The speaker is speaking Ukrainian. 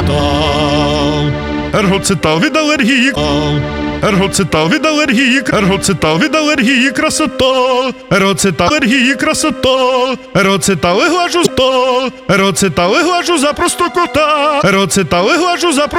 Ергоцитал від алергії. Ергоцитал від алергії. Ергоцитал від алергії. Красота. Ергоцитал алергії. Красота. Ергоцитал глажу 100. Ергоцитал глажу за просту кота. Ергоцитал глажу за